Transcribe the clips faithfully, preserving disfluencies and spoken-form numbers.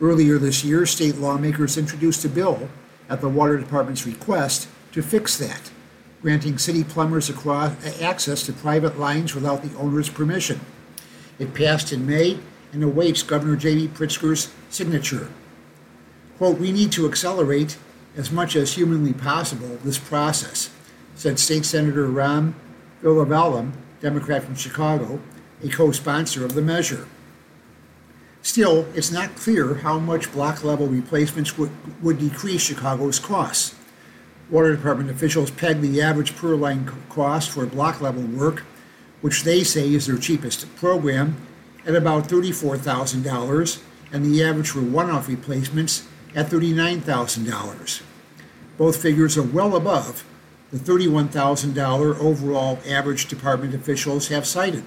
Earlier this year, state lawmakers introduced a bill at the Water Department's request to fix that, granting city plumbers across, access to private lines without the owner's permission. It passed in May and awaits Governor J B Pritzker's signature. Quote, "We need to accelerate as much as humanly possible this process," said State Senator Ram Villavalam, Democrat from Chicago, a co-sponsor of the measure. Still, it's not clear how much block-level replacements would, would decrease Chicago's costs. Water Department officials peg the average per-line cost for block-level work, which they say is their cheapest program, at about thirty-four thousand dollars, and the average for one-off replacements at thirty-nine thousand dollars. Both figures are well above the thirty-one thousand dollars overall average department officials have cited.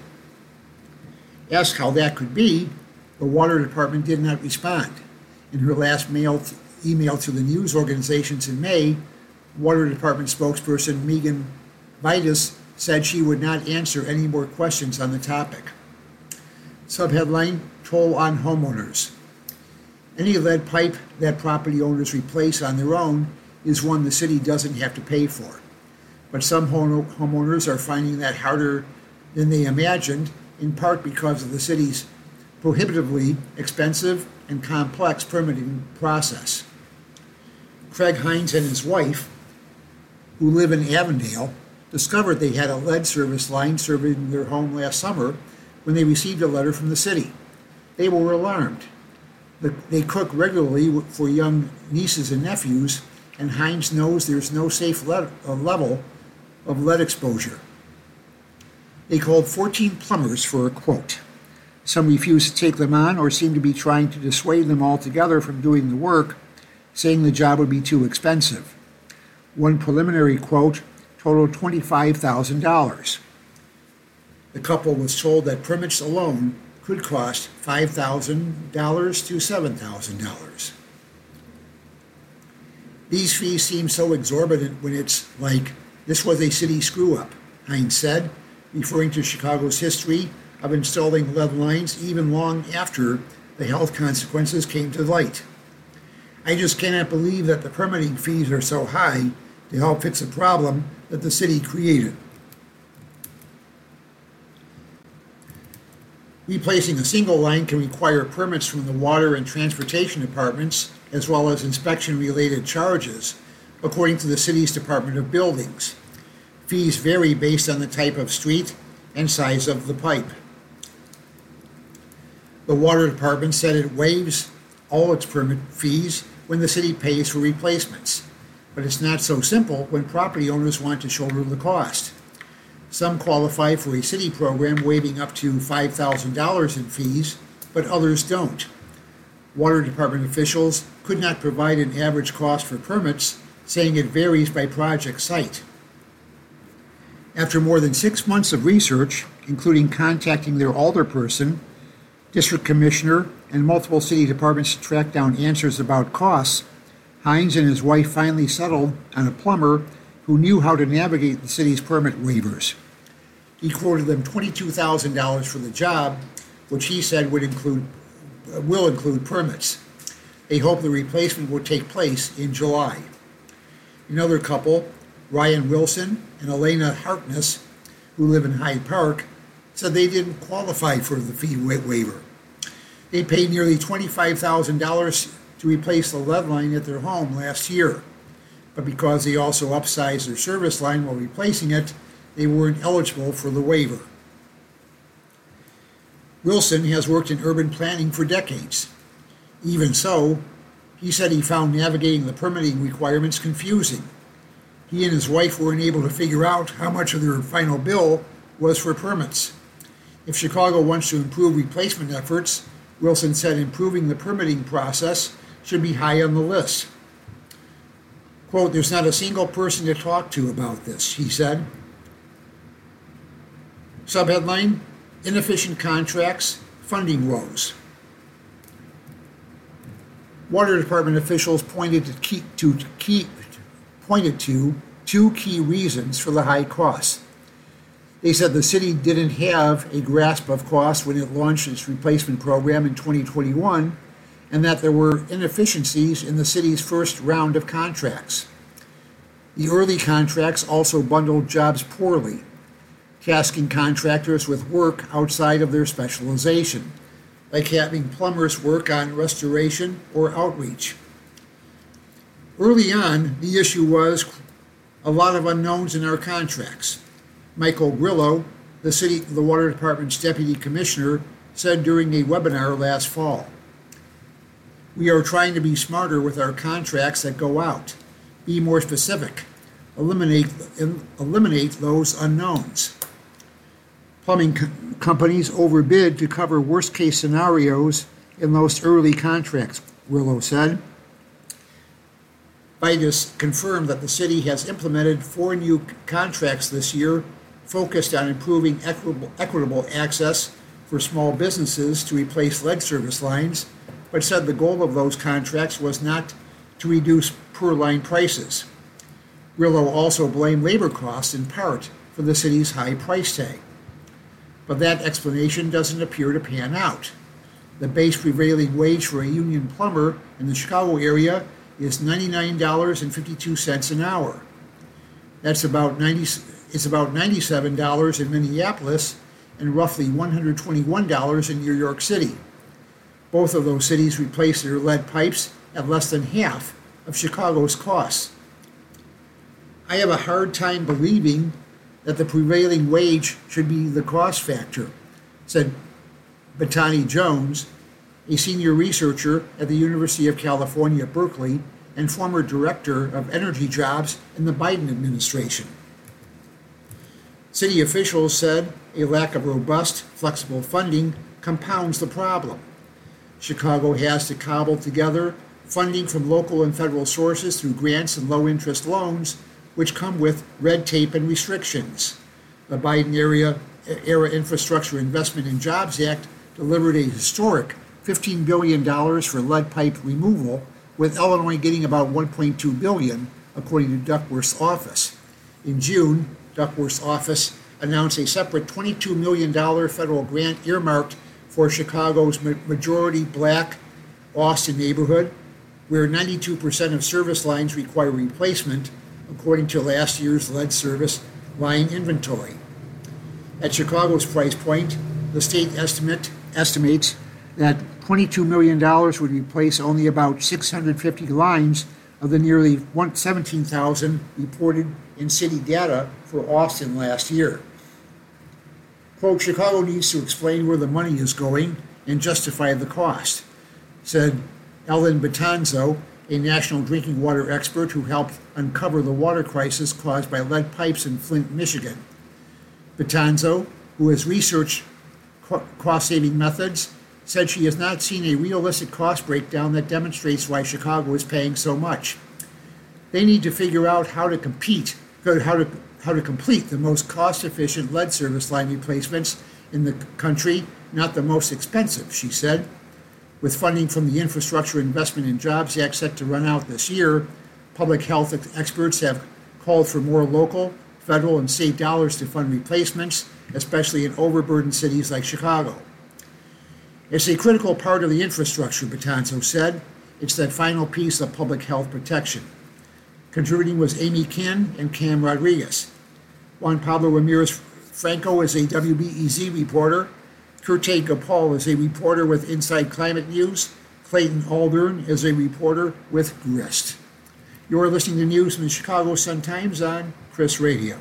Asked how that could be, the Water Department did not respond. In her last mail t- email to the news organizations in May, Water Department spokesperson Megan Vitus said she would not answer any more questions on the topic. Subheadline, toll on homeowners. Any lead pipe that property owners replace on their own is one the city doesn't have to pay for. But some home- homeowners are finding that harder than they imagined, in part because of the city's prohibitively expensive and complex permitting process. Craig Hines and his wife, who live in Avondale, discovered they had a lead service line serving their home last summer when they received a letter from the city. They were alarmed. They cook regularly for young nieces and nephews, and Hines knows there's no safe lead, uh, level of lead exposure. They called fourteen plumbers for a quote. Some refused to take them on or seemed to be trying to dissuade them altogether from doing the work, saying the job would be too expensive. One preliminary quote totaled twenty-five thousand dollars. The couple was told that permits alone could cost five thousand dollars to seven thousand dollars. These fees seem so exorbitant when it's like, this was a city screw-up, Hines said, referring to Chicago's history of installing lead lines even long after the health consequences came to light. "I just cannot believe that the permitting fees are so high to help fix a problem that the city created." Replacing a single line can require permits from the water and transportation departments, as well as inspection-related charges, according to the city's Department of Buildings. Fees vary based on the type of street and size of the pipe. The Water Department said it waives all its permit fees when the city pays for replacements, but it's not so simple when property owners want to shoulder the cost. Some qualify for a city program waiving up to five thousand dollars in fees, but others don't. Water Department officials could not provide an average cost for permits, saying it varies by project site. After more than six months of research, including contacting their alderperson, district commissioner, and multiple city departments to track down answers about costs, Hines and his wife finally settled on a plumber who knew how to navigate the city's permit waivers. He quoted them twenty-two thousand dollars for the job, which he said would include, uh, will include permits. They hope the replacement will take place in July. Another couple, Ryan Wilson and Elena Harkness, who live in Hyde Park, said they didn't qualify for the fee wa- waiver. They paid nearly twenty-five thousand dollars to replace the lead line at their home last year, but because they also upsized their service line while replacing it, they weren't eligible for the waiver. Wilson has worked in urban planning for decades. Even so, he said he found navigating the permitting requirements confusing. He and his wife weren't able to figure out how much of their final bill was for permits. If Chicago wants to improve replacement efforts, Wilson said improving the permitting process should be high on the list. Quote, "There's not a single person to talk to about this," he said. Subheadline, inefficient contracts, funding woes. Water Department officials pointed to key, to key, pointed to two key reasons for the high costs. They said the city didn't have a grasp of costs when it launched its replacement program in twenty twenty-one, and that there were inefficiencies in the city's first round of contracts. The early contracts also bundled jobs poorly, tasking contractors with work outside of their specialization, like having plumbers work on restoration or outreach. Early on, the issue was a lot of unknowns in our contracts. Michael Grillo, the city, the Water Department's deputy commissioner, said during a webinar last fall. We are trying to be smarter with our contracts that go out, be more specific, eliminate, eliminate those unknowns. Plumbing co- companies overbid to cover worst-case scenarios in those early contracts, Grillo said. Vitus confirmed that the city has implemented four new contracts this year focused on improving equitable, equitable access for small businesses to replace lead service lines, but said the goal of those contracts was not to reduce per-line prices. Grillo also blamed labor costs in part for the city's high price tag. But that explanation doesn't appear to pan out. The base prevailing wage for a union plumber in the Chicago area is ninety-nine dollars and fifty-two cents an hour. That's about ninety. It's about ninety-seven dollars in Minneapolis and roughly one hundred twenty-one dollars in New York City. Both of those cities replace their lead pipes at less than half of Chicago's costs. I have a hard time believing that the prevailing wage should be the cost factor, said Batani Jones, a senior researcher at the University of California, Berkeley, and former director of energy jobs in the Biden administration. City officials said a lack of robust, flexible funding compounds the problem. Chicago has to cobble together funding from local and federal sources through grants and low-interest loans, which come with red tape and restrictions. The Biden era, era Infrastructure Investment and Jobs Act delivered a historic fifteen billion dollars for lead pipe removal, with Illinois getting about one point two billion dollars, according to Duckworth's office. In June, Duckworth's office announced a separate twenty-two million dollars federal grant earmarked for Chicago's majority black Austin neighborhood, where ninety-two percent of service lines require replacement, according to last year's lead service line inventory. At Chicago's price point, the state estimate estimates that twenty-two million dollars would replace only about six hundred fifty lines of the nearly seventeen thousand reported in city data for Austin last year. Quote, Chicago needs to explain where the money is going and justify the cost, said Ellen Betanzo, a national drinking water expert who helped uncover the water crisis caused by lead pipes in Flint, Michigan. Betanzo, who has researched cost-saving methods, said she has not seen a realistic cost breakdown that demonstrates why Chicago is paying so much. They need to figure out how to compete, how to how to complete the most cost-efficient lead service line replacements in the country, not the most expensive, she said. With funding from the Infrastructure Investment and Jobs Act set to run out this year, public health experts have called for more local, federal, and state dollars to fund replacements, especially in overburdened cities like Chicago. It's a critical part of the infrastructure, Betanzo said. It's that final piece of public health protection. Contributing was Amy Ken and Cam Rodriguez. Juan Pablo Ramirez Franco is a W B E Z reporter. Kurte Gopal is a reporter with Inside Climate News. Clayton Aldern is a reporter with Grist. You're listening to news from the Chicago Sun-Times on Chris Radio.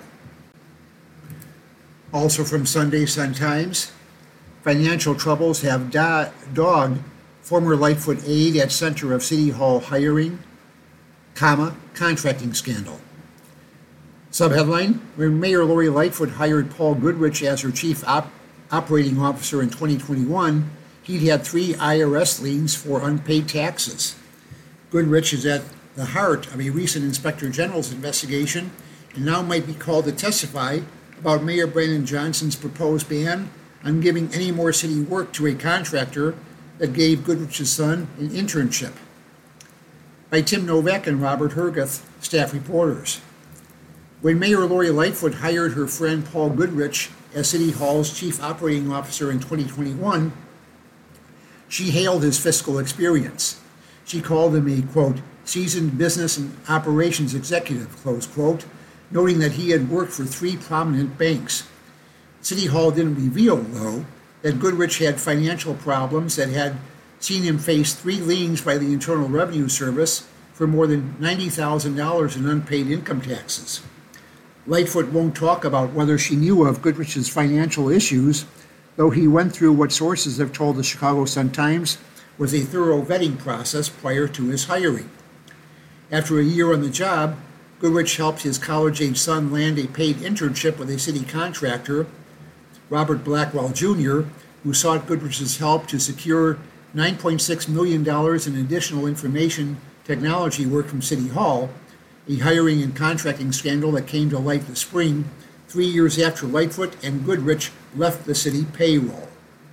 Also from Sunday Sun-Times, financial troubles have do- dogged former Lightfoot aide at center of City Hall hiring, comma, contracting scandal. Subheadline, when Mayor Lori Lightfoot hired Paul Goodrich as her chief op- operating officer in twenty twenty-one, he'd had three I R S liens for unpaid taxes. Goodrich is at the heart of a recent Inspector General's investigation and now might be called to testify about Mayor Brandon Johnson's proposed ban on giving any more city work to a contractor that gave Goodrich's son an internship. By Tim Novak and Robert Herguth, staff reporters. When Mayor Lori Lightfoot hired her friend Paul Goodrich as City Hall's chief operating officer in twenty twenty-one, She hailed his fiscal experience. She called him a, quote, seasoned business and operations executive, close quote, noting that he had worked for three prominent banks. City Hall didn't reveal, though, that Goodrich had financial problems that had seen him face three liens by the Internal Revenue Service for more than ninety thousand dollars in unpaid income taxes. Lightfoot won't talk about whether she knew of Goodrich's financial issues, though he went through what sources have told the Chicago Sun-Times was a thorough vetting process prior to his hiring. After a year on the job, Goodrich helped his college-age son land a paid internship with a city contractor, Robert Blackwell Junior, who sought Goodrich's help to secure nine point six million dollars in additional information technology work from City Hall, a hiring and contracting scandal that came to light this spring, three years after Lightfoot and Goodrich left the city payroll.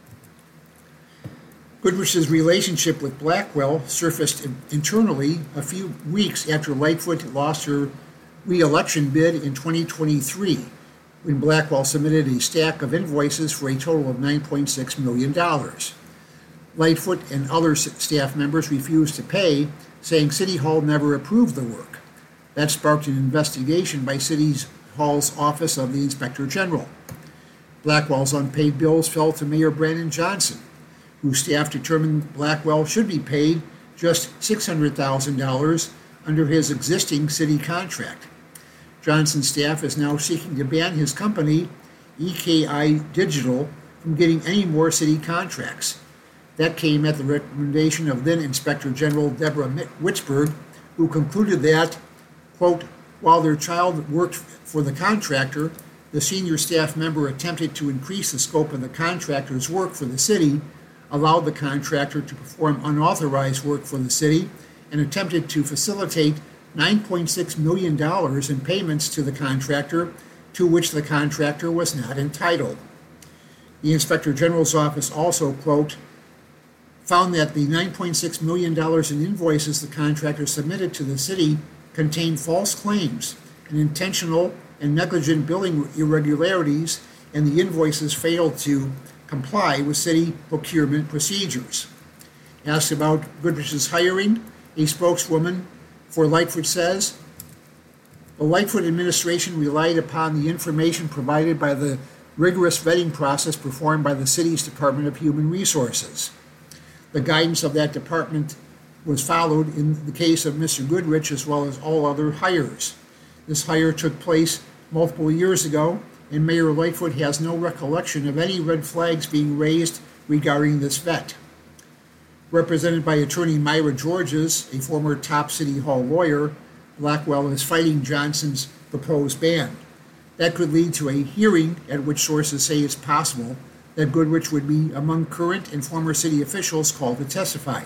Goodrich's relationship with Blackwell surfaced internally a few weeks after Lightfoot lost her re-election bid in twenty twenty-three, when Blackwell submitted a stack of invoices for a total of nine point six million dollars. Lightfoot and other staff members refused to pay, saying City Hall never approved the work. That sparked an investigation by City Hall's Office of the Inspector General. Blackwell's unpaid bills fell to Mayor Brandon Johnson, whose staff determined Blackwell should be paid just six hundred thousand dollars under his existing city contract. Johnson's staff is now seeking to ban his company, E K I Digital, from getting any more city contracts. That came at the recommendation of then Inspector General Deborah Witzberg, who concluded that, quote, while their child worked for the contractor, the senior staff member attempted to increase the scope of the contractor's work for the city, allowed the contractor to perform unauthorized work for the city, and attempted to facilitate nine point six million dollars in payments to the contractor, to which the contractor was not entitled. The Inspector General's office also, quote, found that the nine point six million dollars in invoices the contractor submitted to the city contained false claims and intentional and negligent billing irregularities, and the invoices failed to comply with city procurement procedures. Asked about Goodrich's hiring, a spokeswoman for Lightfoot says, the Lightfoot administration relied upon the information provided by the rigorous vetting process performed by the city's Department of Human Resources. The guidance of that department was followed in the case of Mister Goodrich as well as all other hires. This hire took place multiple years ago, and Mayor Lightfoot has no recollection of any red flags being raised regarding this vet. Represented by attorney Myra Georges, a former top City Hall lawyer, Blackwell is fighting Johnson's proposed ban. That could lead to a hearing at which sources say it's possible that Goodrich would be among current and former city officials called to testify.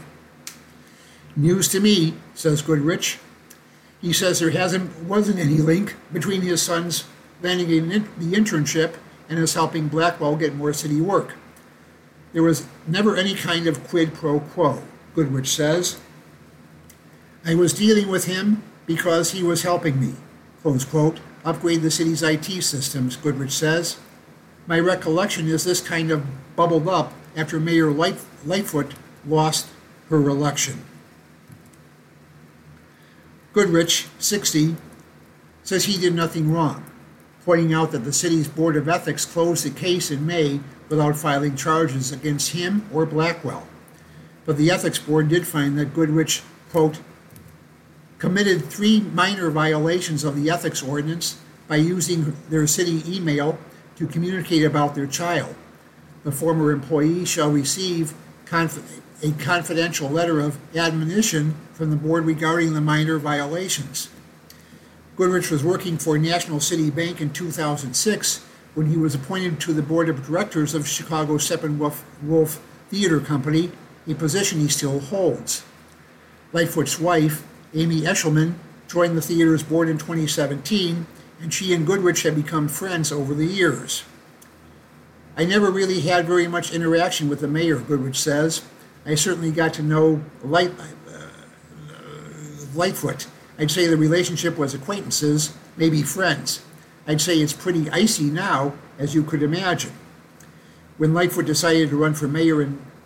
News to me, says Goodrich. He says there hasn't wasn't any link between his son's landing in the internship and his helping Blackwell get more city work. There was never any kind of quid pro quo, Goodrich says. I was dealing with him because he was helping me, close quote, upgrade the city's I T systems, Goodrich says. My recollection is this kind of bubbled up after Mayor Light, Lightfoot lost her election. Goodrich, sixty, says he did nothing wrong, pointing out that the city's Board of Ethics closed the case in May without filing charges against him or Blackwell. But the Ethics Board did find that Goodrich, quote, committed three minor violations of the ethics ordinance by using their city email to communicate about their child. The former employee shall receive conf- a confidential letter of admonition from the board regarding the minor violations. Goodrich was working for National City Bank in two thousand six when he was appointed to the board of directors of Chicago Steppenwolf Wolf Theater Company, a position he still holds. Lightfoot's wife, Amy Eshelman, joined the theater's board in twenty seventeen, and she and Goodrich have become friends over the years. I never really had very much interaction with the mayor, Goodrich says. I certainly got to know Light, uh, Lightfoot. I'd say the relationship was acquaintances, maybe friends. I'd say it's pretty icy now, as you could imagine. When Lightfoot decided to run for mayor in,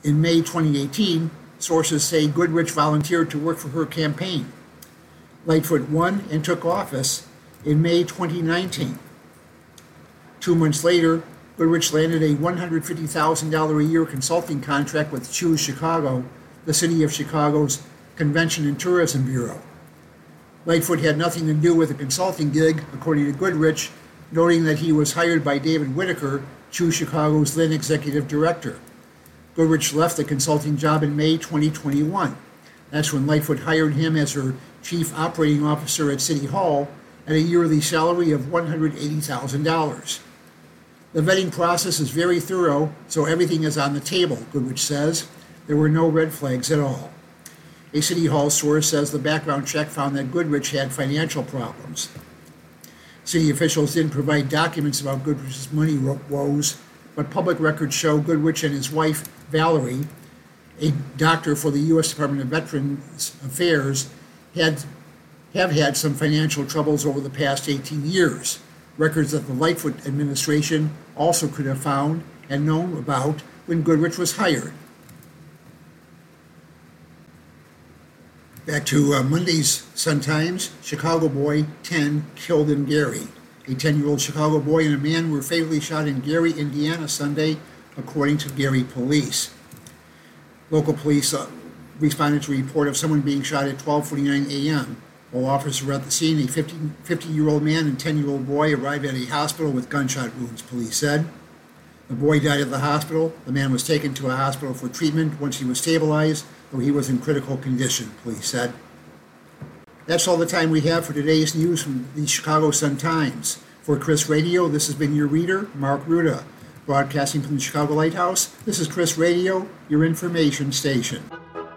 In May twenty eighteen, sources say Goodrich volunteered to work for her campaign. Lightfoot won and took office in May twenty nineteen. Two months later, Goodrich landed a one hundred fifty thousand dollars a year consulting contract with Choose Chicago, the City of Chicago's Convention and Tourism Bureau. Lightfoot had nothing to do with the consulting gig, according to Goodrich, noting that he was hired by David Whitaker, Choose Chicago's then executive director. Goodrich left the consulting job in May twenty twenty-one. That's when Lightfoot hired him as her chief operating officer at City Hall at a yearly salary of one hundred eighty thousand dollars. The vetting process is very thorough, so everything is on the table, Goodrich says. There were no red flags at all. A City Hall source says the background check found that Goodrich had financial problems. City officials didn't provide documents about Goodrich's money woes, but public records show Goodrich and his wife, Valerie, a doctor for the U S Department of Veterans Affairs, had have had some financial troubles over the past eighteen years. Records that the Lightfoot administration also could have found and known about when Goodrich was hired. Back to uh, Monday's Sun-Times, Chicago boy ten killed in Gary. A ten-year-old Chicago boy and a man were fatally shot in Gary, Indiana Sunday, according to Gary police. Local police uh, responded to a report of someone being shot at twelve forty-nine a.m. While officers were at the scene, a fifty-year-old man and ten-year-old boy arrived at a hospital with gunshot wounds, police said. The boy died at the hospital. The man was taken to a hospital for treatment once he was stabilized, though he was in critical condition, police said. That's all the time we have for today's news from the Chicago Sun-Times. For Chris Radio, this has been your reader, Mark Ruda. Broadcasting from the Chicago Lighthouse, this is Chris Radio, your information station.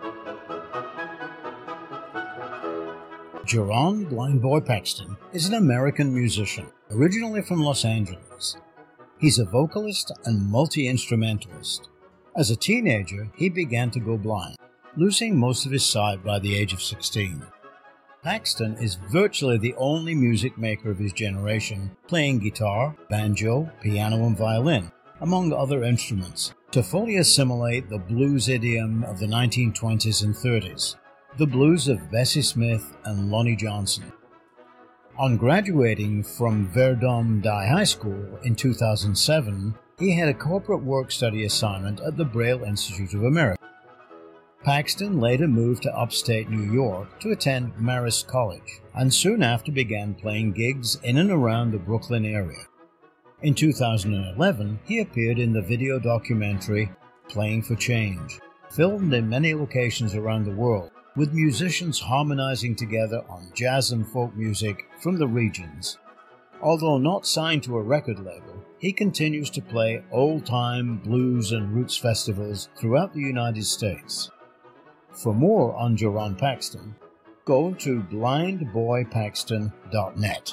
Jerron Blind Boy Paxton is an American musician, originally from Los Angeles. He's a vocalist and multi-instrumentalist. As a teenager, he began to go blind, losing most of his sight by the age of sixteen. Paxton is virtually the only music maker of his generation, playing guitar, banjo, piano, and violin, among other instruments, to fully assimilate the blues idiom of the nineteen twenties and thirties, the blues of Bessie Smith and Lonnie Johnson. On graduating from Verdun Die High School in two thousand seven, he had a corporate work-study assignment at the Braille Institute of America. Paxton later moved to upstate New York to attend Marist College, and soon after began playing gigs in and around the Brooklyn area. In two thousand eleven, he appeared in the video documentary Playing for Change, filmed in many locations around the world, with musicians harmonizing together on jazz and folk music from the regions. Although not signed to a record label, he continues to play old-time blues and roots festivals throughout the United States. For more on Jerron Paxton, go to blind boy paxton dot net.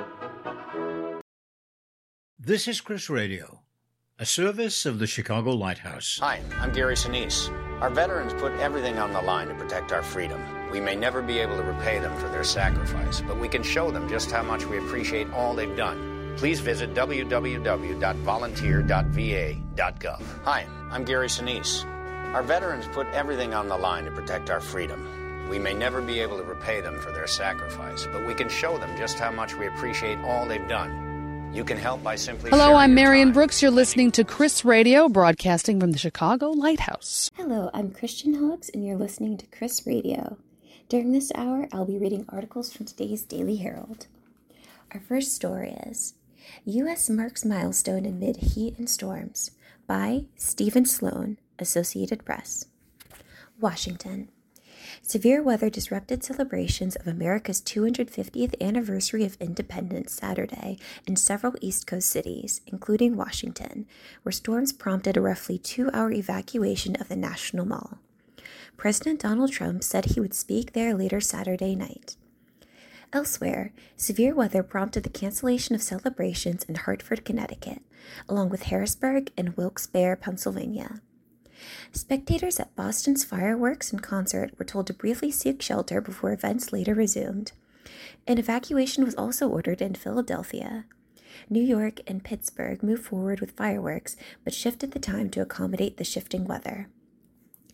This is Chris Radio, a service of the Chicago Lighthouse. Hi, I'm Gary Sinise. Our veterans put everything on the line to protect our freedom. We may never be able to repay them for their sacrifice, but we can show them just how much we appreciate all they've done. Please visit w w w dot volunteer dot v a dot gov. Hi, I'm Gary Sinise. Our veterans put everything on the line to protect our freedom. We may never be able to repay them for their sacrifice, but we can show them just how much we appreciate all they've done. You can help by simply Hello, I'm Marion time. Brooks. You're listening to Chris Radio, broadcasting from the Chicago Lighthouse. Hello, I'm Christian Huggs, and you're listening to Chris Radio. During this hour, I'll be reading articles from today's Daily Herald. Our first story is U S Marks Milestone Amid Heat and Storms by Stephen Sloan, Associated Press. Washington. Severe weather disrupted celebrations of America's two hundred fiftieth anniversary of independence Saturday in several East Coast cities, including Washington, where storms prompted a roughly two-hour evacuation of the National Mall. President Donald Trump said he would speak there later Saturday night. Elsewhere, severe weather prompted the cancellation of celebrations in Hartford, Connecticut, along with Harrisburg and Wilkes-Barre, Pennsylvania. Spectators at Boston's fireworks and concert were told to briefly seek shelter before events later resumed. An evacuation was also ordered in Philadelphia. New York and Pittsburgh moved forward with fireworks, but shifted the time to accommodate the shifting weather.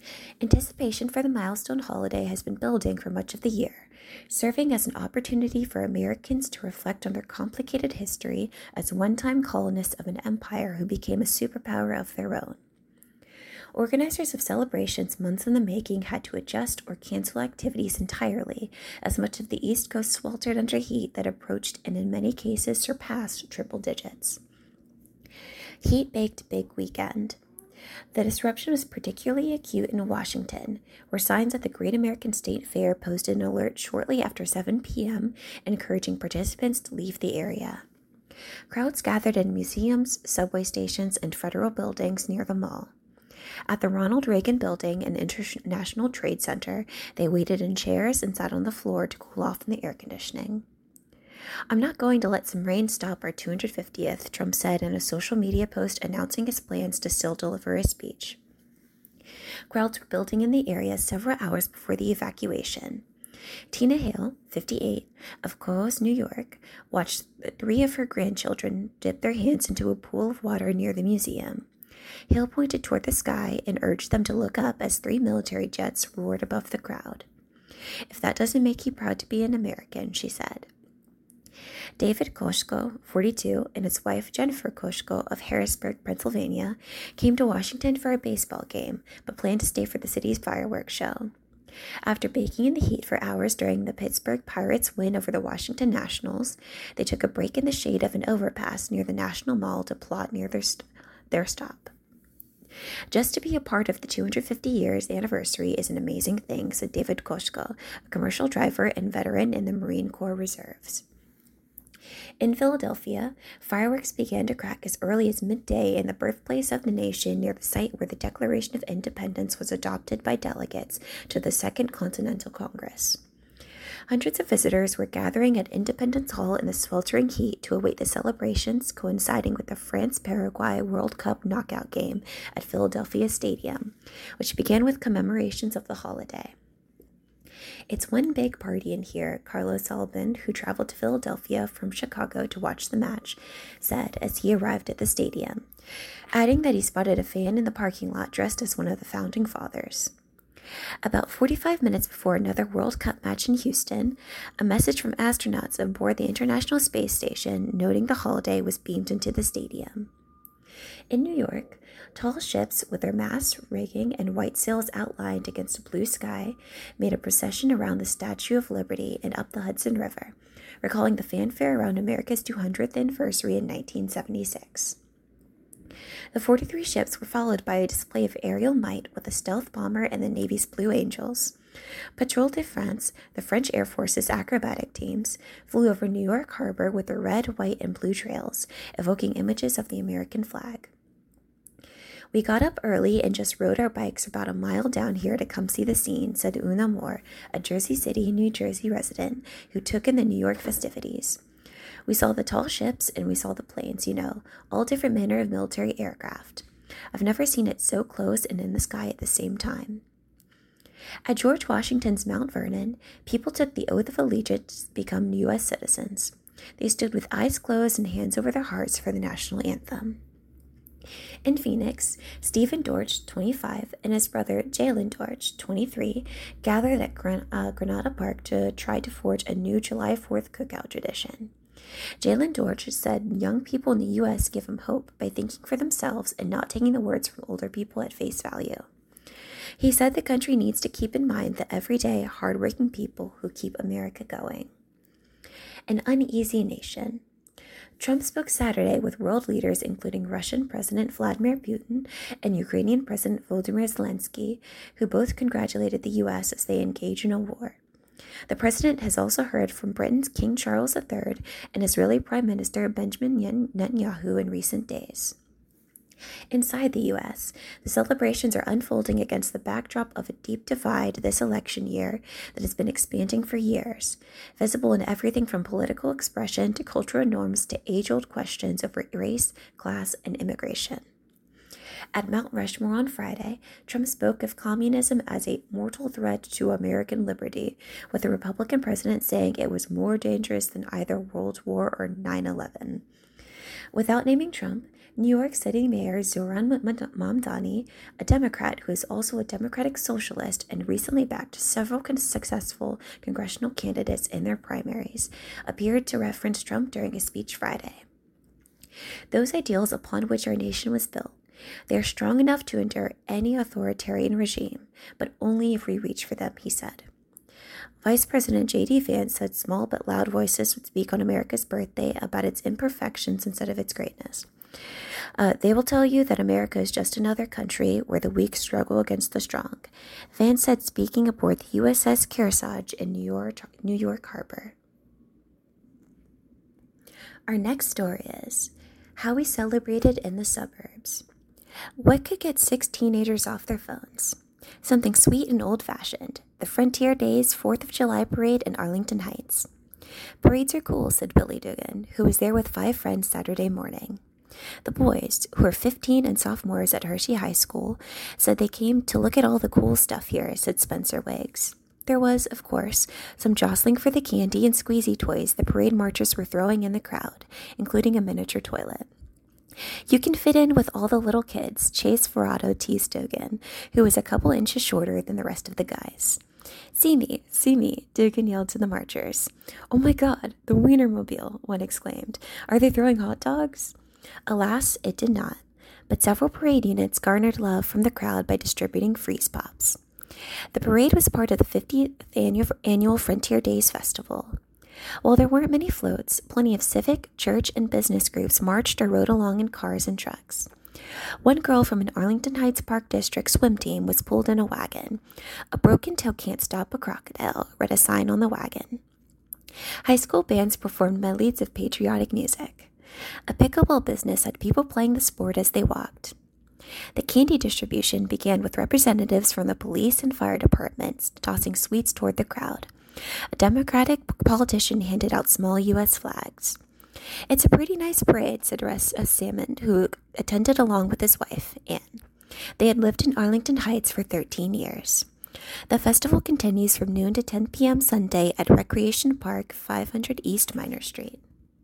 Anticipation for the milestone holiday has been building for much of the year, serving as an opportunity for Americans to reflect on their complicated history as one-time colonists of an empire who became a superpower of their own. Organizers of celebrations months in the making had to adjust or cancel activities entirely, as much of the East Coast sweltered under heat that approached and in many cases surpassed triple digits. Heat-baked big weekend. The disruption was particularly acute in Washington, where signs at the Great American State Fair posted an alert shortly after seven p.m. encouraging participants to leave the area. Crowds gathered in museums, subway stations, and federal buildings near the mall. At the Ronald Reagan Building and International Trade Center, they waited in chairs and sat on the floor to cool off from the air conditioning. "I'm not going to let some rain stop our two hundred fiftieth, Trump said in a social media post announcing his plans to still deliver his speech. Crowds were building in the area several hours before the evacuation. Tina Hale, fifty-eight, of Cohoes, New York, watched three of her grandchildren dip their hands into a pool of water near the museum. Hale pointed toward the sky and urged them to look up as three military jets roared above the crowd. "If that doesn't make you proud to be an American," she said. David Koshko, forty-two, and his wife Jennifer Koshko of Harrisburg, Pennsylvania, came to Washington for a baseball game, but planned to stay for the city's fireworks show. After baking in the heat for hours during the Pittsburgh Pirates' win over the Washington Nationals, they took a break in the shade of an overpass near the National Mall to plot near their, st- their stop. "Just to be a part of the two hundred fifty years anniversary is an amazing thing," said David Koshko, a commercial driver and veteran in the Marine Corps Reserves. In Philadelphia, fireworks began to crack as early as midday in the birthplace of the nation near the site where the Declaration of Independence was adopted by delegates to the Second Continental Congress. Hundreds of visitors were gathering at Independence Hall in the sweltering heat to await the celebrations coinciding with the France-Paraguay World Cup knockout game at Philadelphia Stadium, which began with commemorations of the holiday. "It's one big party in here," Carlos Albin, who traveled to Philadelphia from Chicago to watch the match, said as he arrived at the stadium, adding that he spotted a fan in the parking lot dressed as one of the founding fathers. About forty-five minutes before another World Cup match in Houston, a message from astronauts aboard the International Space Station noting the holiday was beamed into the stadium. In New York, tall ships with their masts, rigging, and white sails outlined against a blue sky made a procession around the Statue of Liberty and up the Hudson River, recalling the fanfare around America's two hundredth anniversary in nineteen seventy-six. The forty-three ships were followed by a display of aerial might with a stealth bomber and the Navy's Blue Angels. Patrol de France, the French Air Force's acrobatic teams, flew over New York Harbor with their red, white, and blue trails, evoking images of the American flag. "We got up early and just rode our bikes about a mile down here to come see the scene," said Una Moore, a Jersey City, New Jersey resident who took in the New York festivities. "We saw the tall ships and we saw the planes, you know, all different manner of military aircraft. I've never seen it so close and in the sky at the same time." At George Washington's Mount Vernon, people took the oath of allegiance to become U S citizens. They stood with eyes closed and hands over their hearts for the national anthem. In Phoenix, Stephen Dortch, twenty-five, and his brother Jalen Dortch, twenty-three, gathered at Gran- uh, Granada Park to try to forge a new July fourth cookout tradition. Jalen Dortch said young people in the U S give him hope by thinking for themselves and not taking the words from older people at face value. He said the country needs to keep in mind the everyday, hardworking people who keep America going. An uneasy nation. Trump spoke Saturday with world leaders including Russian President Vladimir Putin and Ukrainian President Volodymyr Zelensky, who both congratulated the U S as they engage in a war. The president has also heard from Britain's King Charles the Third and Israeli Prime Minister Benjamin Netanyahu in recent days. Inside the U S, the celebrations are unfolding against the backdrop of a deep divide this election year that has been expanding for years, visible in everything from political expression to cultural norms to age-old questions over race, class, and immigration. At Mount Rushmore on Friday, Trump spoke of communism as a mortal threat to American liberty, with the Republican president saying it was more dangerous than either World War or nine eleven. Without naming Trump, New York City Mayor Zohran Mamdani, a Democrat who is also a Democratic socialist and recently backed several con- successful congressional candidates in their primaries, appeared to reference Trump during a speech Friday. Those ideals upon which our nation was built, they are strong enough to endure any authoritarian regime, but only if we reach for them, he said. Vice President J D Vance said small but loud voices would speak on America's birthday about its imperfections instead of its greatness. Uh, they will tell you that America is just another country where the weak struggle against the strong, Vance said, speaking aboard the U S S Kearsarge in New York, New York Harbor. Our next story is how we celebrated in the suburbs. What could get six teenagers off their phones? Something sweet and old-fashioned. The Frontier Days fourth of July parade in Arlington Heights. Parades are cool, said Billy Dugan, who was there with five friends Saturday morning. The boys, who are fifteen and sophomores at Hershey High School, said they came to look at all the cool stuff here, said Spencer Wiggs. There was, of course, some jostling for the candy and squeezy toys the parade marchers were throwing in the crowd, including a miniature toilet. You can fit in with all the little kids, Chase Ferrato teased Dugan, who was a couple inches shorter than the rest of the guys. See me, see me, Dugan yelled to the marchers. Oh my God, the Wienermobile, one exclaimed. Are they throwing hot dogs? Alas, it did not, but several parade units garnered love from the crowd by distributing freeze pops. The parade was part of the fiftieth annual, annual Frontier Days Festival. While there weren't many floats, plenty of civic, church, and business groups marched or rode along in cars and trucks. One girl from an Arlington Heights Park District swim team was pulled in a wagon. A broken tail can't stop a crocodile, read a sign on the wagon. High school bands performed medleys of patriotic music. A pickleball business had people playing the sport as they walked. The candy distribution began with representatives from the police and fire departments tossing sweets toward the crowd. A Democratic politician handed out small U S flags. It's a pretty nice parade, said Russ Salmon, who attended along with his wife, Anne. They had lived in Arlington Heights for thirteen years. The festival continues from noon to ten p.m. Sunday at Recreation Park, five hundred East Minor Street.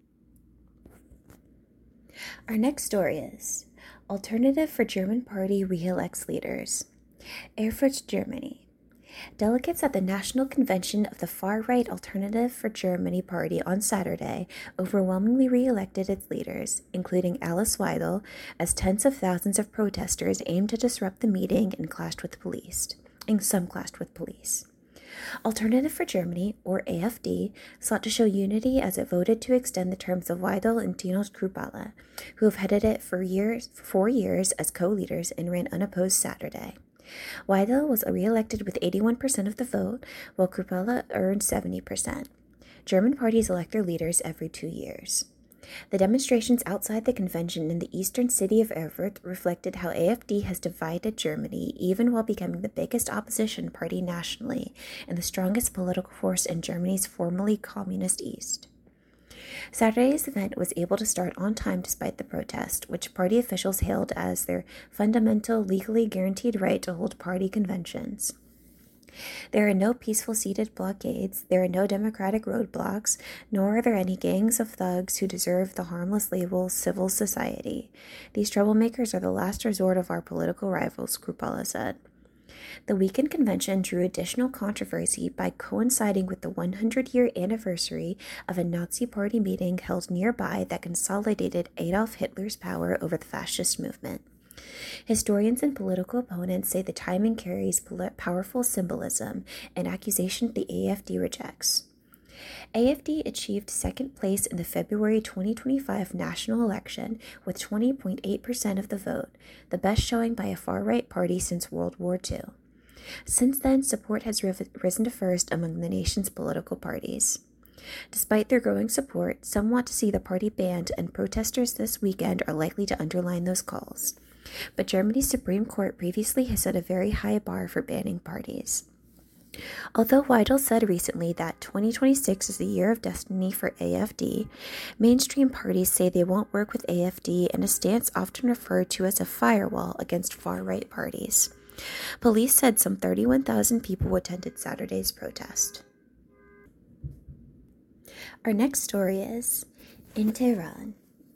Our next story is Alternative for German Party re-elects leaders. Erfurt, Germany. Delegates at the National Convention of the far-right Alternative for Germany Party on Saturday overwhelmingly re-elected its leaders, including Alice Weidel, as tens of thousands of protesters aimed to disrupt the meeting and clashed with police. And some clashed with police. Alternative for Germany, or A F D, sought to show unity as it voted to extend the terms of Weidel and Tino Kruppala, who have headed it for years, for four years as co-leaders and ran unopposed Saturday. Weidel was re-elected with eighty-one percent of the vote, while Kruppala earned seventy percent. German parties elect their leaders every two years. The demonstrations outside the convention in the eastern city of Erfurt reflected how A F D has divided Germany, even while becoming the biggest opposition party nationally and the strongest political force in Germany's formerly communist East. Saturday's event was able to start on time despite the protest, which party officials hailed as their fundamental, legally guaranteed right to hold party conventions. There are no peaceful seated blockades, there are no democratic roadblocks, nor are there any gangs of thugs who deserve the harmless label civil society. These troublemakers are the last resort of our political rivals, Kruppala said. The weekend convention drew additional controversy by coinciding with the one hundred year anniversary of a Nazi party meeting held nearby that consolidated Adolf Hitler's power over the fascist movement. Historians and political opponents say the timing carries powerful symbolism, an accusation the A F D rejects. A F D achieved second place in the February twenty twenty-five national election with twenty point eight percent of the vote, the best showing by a far-right party since World War Two. Since then, support has risen to first among the nation's political parties. Despite their growing support, some want to see the party banned, and protesters this weekend are likely to underline those calls. But Germany's Supreme Court previously has set a very high bar for banning parties. Although Weidel said recently that twenty twenty-six is the year of destiny for A F D, mainstream parties say they won't work with A F D in a stance often referred to as a firewall against far-right parties. Police said some thirty-one thousand people attended Saturday's protest. Our next story is in Tehran.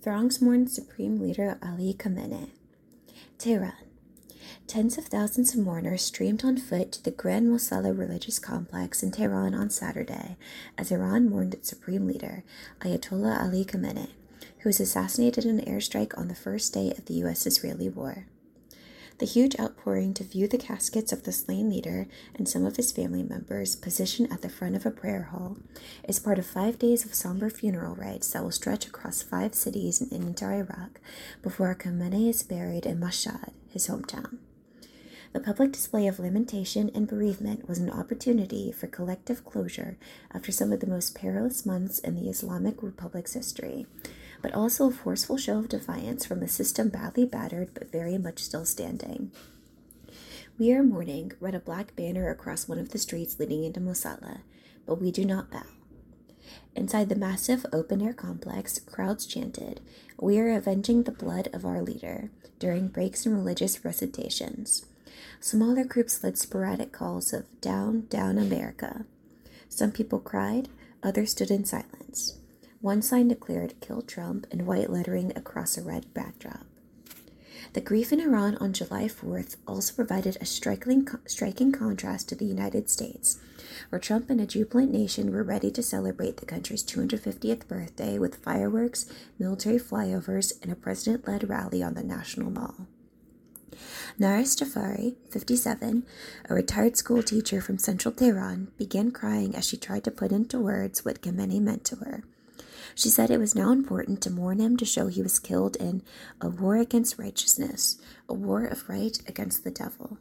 Throngs mourn Supreme Leader Ali Khamenei. Tehran. Tens of thousands of mourners streamed on foot to the Grand Mosalla religious complex in Tehran on Saturday as Iran mourned its supreme leader, Ayatollah Ali Khamenei, who was assassinated in an airstrike on the first day of the U S-Israeli war. The huge outpouring to view the caskets of the slain leader and some of his family members positioned at the front of a prayer hall is part of five days of somber funeral rites that will stretch across five cities in entire Iraq before Khamenei is buried in Mashhad, his hometown. The public display of lamentation and bereavement was an opportunity for collective closure after some of the most perilous months in the Islamic Republic's history, but also a forceful show of defiance from a system badly battered but very much still standing. "We are mourning," read a black banner across one of the streets leading into Mosalla, "but we do not bow." Inside the massive open-air complex, crowds chanted, "We are avenging the blood of our leader," during breaks in religious recitations. Smaller groups led sporadic calls of "Down, down America." Some people cried, others stood in silence. One sign declared "Kill Trump" in white lettering across a red backdrop. The grief in Iran on July fourth also provided a striking, striking contrast to the United States, where Trump and a jubilant nation were ready to celebrate the country's two hundred fiftieth birthday with fireworks, military flyovers, and a president-led rally on the National Mall. Naris Jafari, fifty-seven, a retired school teacher from central Tehran, began crying as she tried to put into words what Khamenei meant to her. She said it was now important to mourn him to show he was killed in a war against righteousness, a war of right against the devil.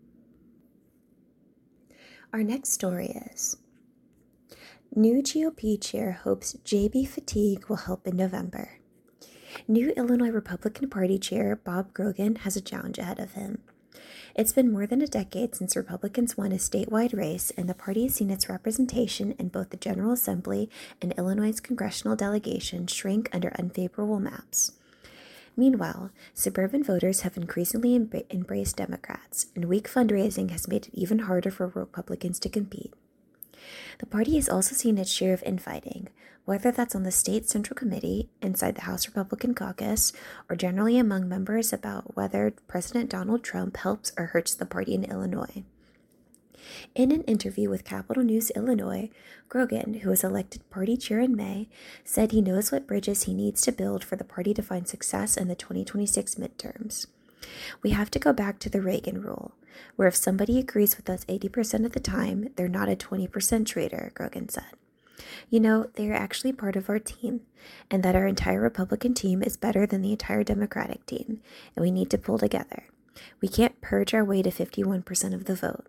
Our next story is: New G O P chair hopes J B fatigue will help in November. New Illinois Republican Party chair Bob Grogan has a challenge ahead of him. It's been more than a decade since Republicans won a statewide race, and the party has seen its representation in both the General Assembly and Illinois' congressional delegation shrink under unfavorable maps. Meanwhile, suburban voters have increasingly em- embraced Democrats, and weak fundraising has made it even harder for Republicans to compete. The party has also seen its share of infighting, whether that's on the state central committee, inside the House Republican caucus, or generally among members about whether President Donald Trump helps or hurts the party in Illinois. In an interview with Capital News Illinois, Grogan, who was elected party chair in May, said he knows what bridges he needs to build for the party to find success in the twenty twenty-six midterms. "We have to go back to the Reagan rule, where if somebody agrees with us eighty percent of the time, they're not a twenty percent traitor," Grogan said. "You know, they are actually part of our team, and that our entire Republican team is better than the entire Democratic team, and we need to pull together. We can't purge our way to fifty-one percent of the vote."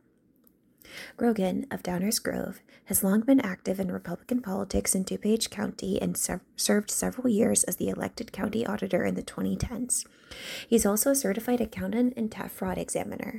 Grogan, of Downers Grove, has long been active in Republican politics in DuPage County and ser- served several years as the elected county auditor in the twenty tens. He's also a certified accountant and T A F fraud examiner.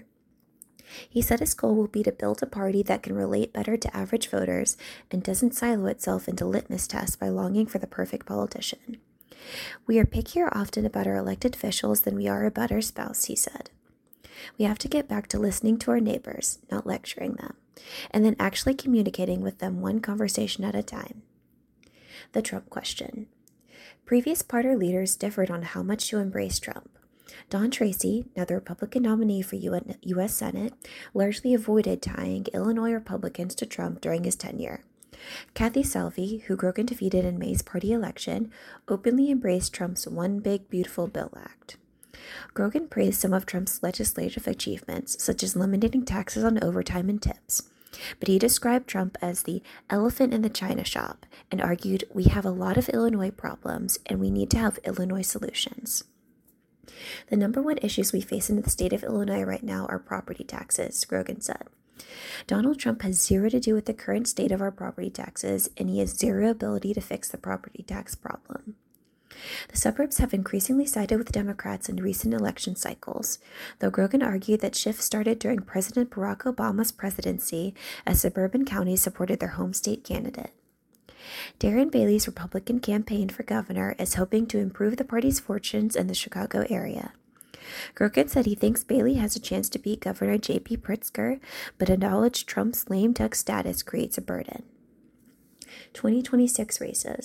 He said his goal will be to build a party that can relate better to average voters and doesn't silo itself into litmus tests by longing for the perfect politician. "We are pickier often about our elected officials than we are about our spouse," he said. "We have to get back to listening to our neighbors, not lecturing them, and then actually communicating with them one conversation at a time." The Trump question. Previous party leaders differed on how much to embrace Trump. Don Tracy, now the Republican nominee for U S Senate, largely avoided tying Illinois Republicans to Trump during his tenure. Kathy Salvi, who Grogan defeated in May's party election, openly embraced Trump's One Big Beautiful Bill Act. Grogan praised some of Trump's legislative achievements, such as eliminating taxes on overtime and tips, but he described Trump as the elephant in the china shop and argued, "We have a lot of Illinois problems, and we need to have Illinois solutions." "The number one issues we face in the state of Illinois right now are property taxes," Grogan said. "Donald Trump has zero to do with the current state of our property taxes, and he has zero ability to fix the property tax problem." The suburbs have increasingly sided with Democrats in recent election cycles, though Grogan argued that shifts started during President Barack Obama's presidency as suburban counties supported their home state candidate. Darren Bailey's Republican campaign for governor is hoping to improve the party's fortunes in the Chicago area. Grogan said he thinks Bailey has a chance to beat Governor J B Pritzker, but acknowledged Trump's lame duck status creates a burden. twenty twenty-six races.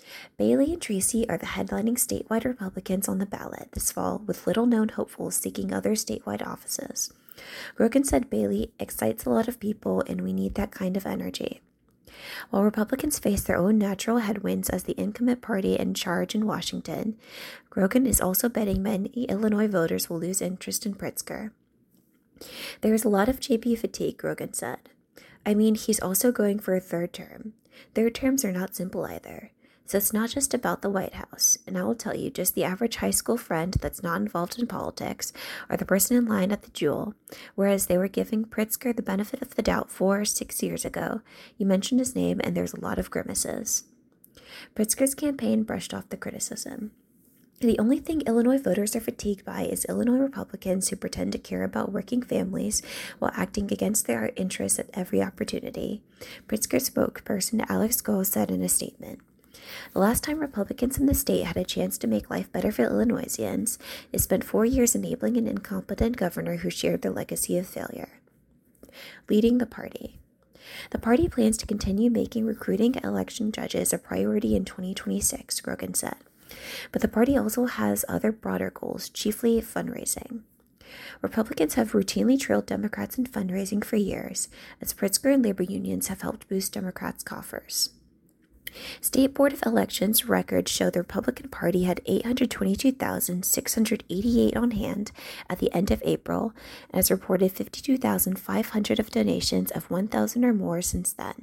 Bailey and Tracy are the headlining statewide Republicans on the ballot this fall, with little-known hopefuls seeking other statewide offices. Grogan said Bailey excites a lot of people, and we need that kind of energy. While Republicans face their own natural headwinds as the incumbent party in charge in Washington, Grogan is also betting many Illinois voters will lose interest in Pritzker. There is a lot of J P fatigue, Grogan said. I mean, he's also going for a third term. Third terms are not simple either. So it's not just about the White House. And I will tell you, just the average high school friend that's not involved in politics or the person in line at the Jewel, whereas they were giving Pritzker the benefit of the doubt four or six years ago. You mentioned his name and there's a lot of grimaces. Pritzker's campaign brushed off the criticism. The only thing Illinois voters are fatigued by is Illinois Republicans who pretend to care about working families while acting against their interests at every opportunity, Pritzker spokesperson Alex Goh said in a statement. The last time Republicans in the state had a chance to make life better for Illinoisians, they spent four years enabling an incompetent governor who shared their legacy of failure. Leading the party. The party plans to continue making recruiting election judges a priority in twenty twenty-six, Grogan said. But the party also has other broader goals, chiefly fundraising. Republicans have routinely trailed Democrats in fundraising for years, as Pritzker and labor unions have helped boost Democrats' coffers. State Board of Elections records show the Republican Party had eight hundred twenty-two thousand six hundred eighty-eight on hand at the end of April and has reported fifty-two thousand five hundred of donations of one thousand or more since then.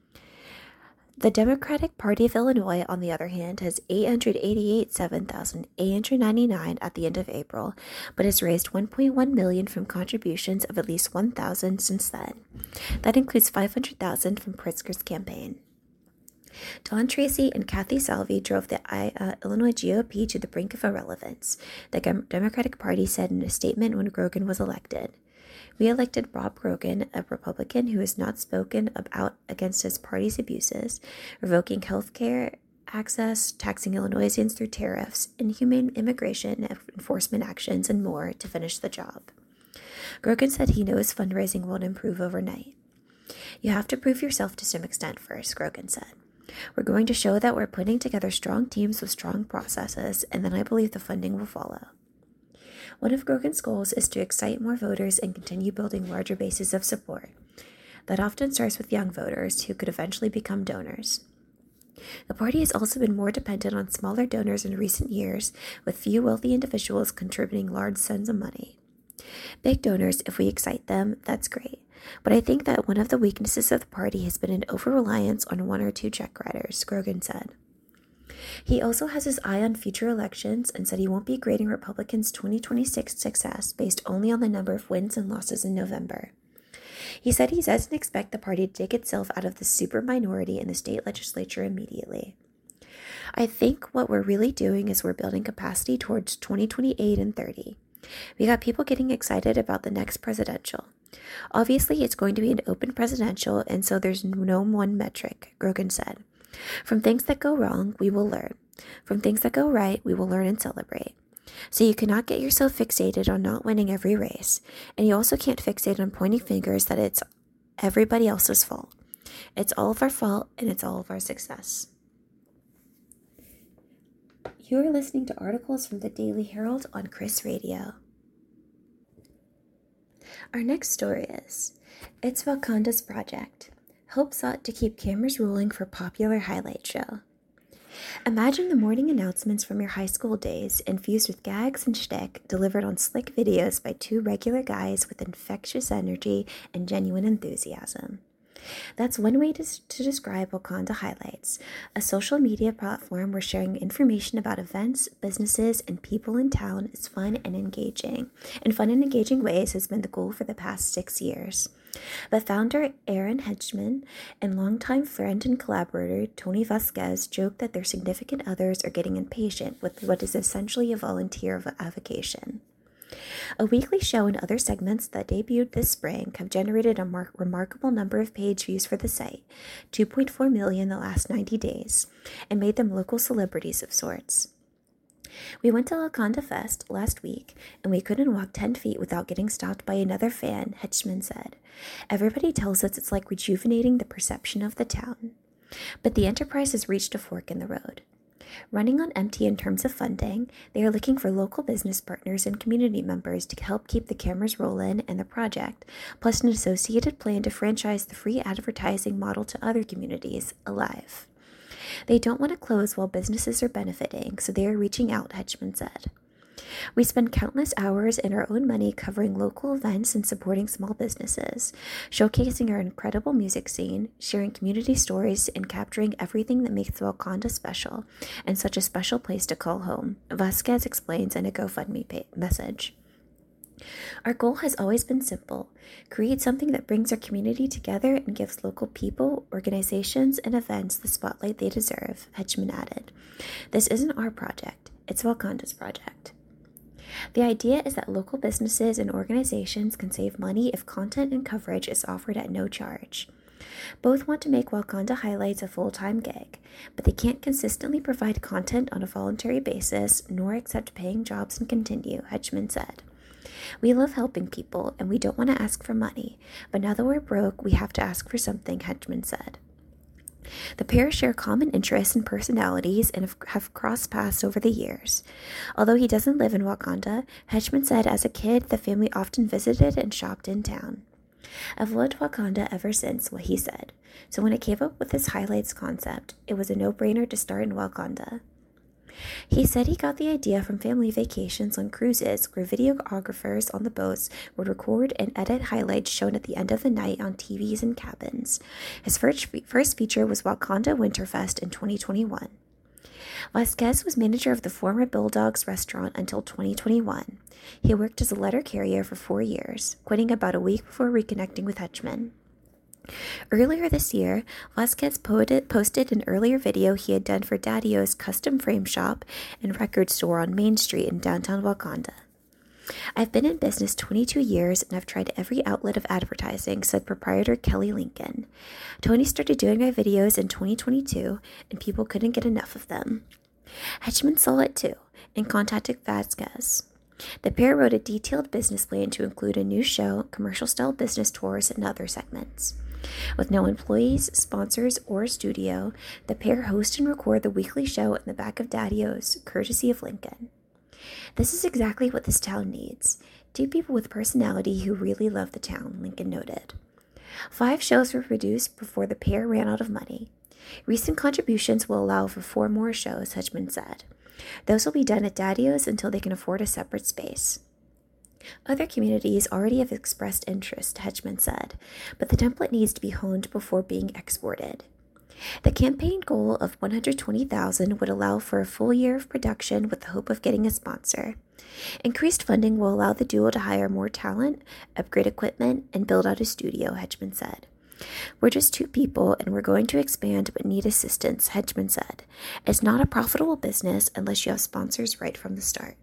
The Democratic Party of Illinois, on the other hand, has eight hundred eighty-eight thousand seven thousand eight hundred ninety-nine at the end of April, but has raised one point one million dollars from contributions of at least one thousand since then. That includes five hundred thousand dollars from Pritzker's campaign. Don Tracy and Kathy Salvi drove the uh, Illinois G O P to the brink of irrelevance, the Democratic Party said in a statement when Grogan was elected. We elected Rob Grogan, a Republican who has not spoken out against his party's abuses, revoking health care access, taxing Illinoisians through tariffs, inhumane immigration enforcement actions, and more to finish the job. Grogan said he knows fundraising won't improve overnight. You have to prove yourself to some extent first, Grogan said. We're going to show that we're putting together strong teams with strong processes, and then I believe the funding will follow. One of Grogan's goals is to excite more voters and continue building larger bases of support. That often starts with young voters who could eventually become donors. The party has also been more dependent on smaller donors in recent years, with few wealthy individuals contributing large sums of money. Big donors, if we excite them, that's great. But I think that one of the weaknesses of the party has been an over-reliance on one or two check writers, Grogan said. He also has his eye on future elections and said he won't be grading Republicans' twenty twenty-six success based only on the number of wins and losses in November. He said he doesn't expect the party to dig itself out of the super minority in the state legislature immediately. I think what we're really doing is we're building capacity towards twenty twenty-eight and thirty. We got people getting excited about the next presidential. Obviously, it's going to be an open presidential, and so there's no one metric, Grogan said. From things that go wrong, we will learn. From things that go right, we will learn and celebrate. So you cannot get yourself fixated on not winning every race, and you also can't fixate on pointing fingers that it's everybody else's fault. It's all of our fault, and it's all of our success. You are listening to articles from the Daily Herald on Chris Radio. Our next story is, it's Wakanda's Project. Hope sought to keep cameras rolling for popular highlight show. Imagine the morning announcements from your high school days infused with gags and shtick delivered on slick videos by two regular guys with infectious energy and genuine enthusiasm. That's one way to, to describe Wakanda Highlights, a social media platform where sharing information about events, businesses, and people in town is fun and engaging. In fun and engaging ways has been the goal for the past six years. But founder Aaron Hedgeman and longtime friend and collaborator Tony Vasquez joke that their significant others are getting impatient with what is essentially a volunteer avocation. A weekly show and other segments that debuted this spring have generated a mar- remarkable number of page views for the site, two point four million in the last ninety days, and made them local celebrities of sorts. We went to Wakanda Fest last week, and we couldn't walk ten feet without getting stopped by another fan, Hedgeman said. Everybody tells us it's like rejuvenating the perception of the town. But the enterprise has reached a fork in the road. Running on empty in terms of funding, they are looking for local business partners and community members to help keep the cameras rolling and the project, plus an associated plan to franchise the free advertising model to other communities alive. They don't want to close while businesses are benefiting, so they are reaching out, Hedgeman said. We spend countless hours and our own money covering local events and supporting small businesses, showcasing our incredible music scene, sharing community stories, and capturing everything that makes Waukanda special and such a special place to call home, Vasquez explains in a GoFundMe page message. Our goal has always been simple: create something that brings our community together and gives local people, organizations, and events the spotlight they deserve, Hedgeman added. This isn't our project, it's Waukanda's project. The idea is that local businesses and organizations can save money if content and coverage is offered at no charge. Both want to make Waukanda Highlights a full-time gig, but they can't consistently provide content on a voluntary basis nor accept paying jobs and continue, Hedgeman said. We love helping people and we don't want to ask for money, but now that we're broke, we have to ask for something, Hedgeman said. The pair share common interests and personalities and have crossed paths over the years. Although he doesn't live in Waukanda, Hedgeman said as a kid the family often visited and shopped in town. I've loved Waukanda ever since, what he said. So when I came up with this highlights concept, it was a no-brainer to start in Waukanda. He said he got the idea from family vacations on cruises where videographers on the boats would record and edit highlights shown at the end of the night on T Vs and cabins. His first, first feature was Waukanda Winterfest in twenty twenty-one. Vasquez was manager of the former Bulldogs restaurant until twenty twenty-one. He worked as a letter carrier for four years, quitting about a week before reconnecting with Hedgeman. Earlier this year, Vasquez posted an earlier video he had done for Daddy-O's custom frame shop and record store on Main Street in downtown Waukanda. I've been in business twenty-two years and I've tried every outlet of advertising, said proprietor Kelly Lincoln. Tony started doing my videos in twenty twenty-two and people couldn't get enough of them. Hedgeman saw it too and contacted Vasquez. The pair wrote a detailed business plan to include a new show, commercial-style business tours, and other segments. With no employees, sponsors, or studio, the pair host and record the weekly show in the back of Daddy-O's, courtesy of Lincoln. This is exactly what this town needs. Two people with personality who really love the town, Lincoln noted. Five shows were produced before the pair ran out of money. Recent contributions will allow for four more shows, Hedgeman said. Those will be done at Daddy-O's until they can afford a separate space. Other communities already have expressed interest, Hedgeman said, but the template needs to be honed before being exported. The campaign goal of one hundred twenty thousand dollars would allow for a full year of production with the hope of getting a sponsor. Increased funding will allow the duo to hire more talent, upgrade equipment, and build out a studio, Hedgeman said. We're just two people and we're going to expand but need assistance, Hedgeman said. It's not a profitable business unless you have sponsors right from the start.